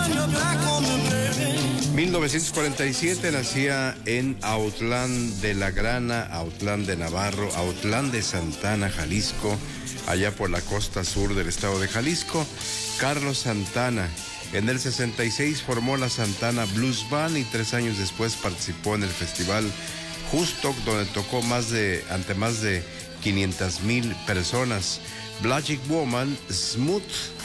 1947 nacía en Autlán de la Grana, Autlán de Navarro, Autlán de Santana, Jalisco, allá por la costa sur del estado de Jalisco, Carlos Santana. En el 66 formó la Santana Blues Band y 3 años después participó en el festival Woodstock, donde tocó ante más de 500,000 personas. Black Woman, Smooth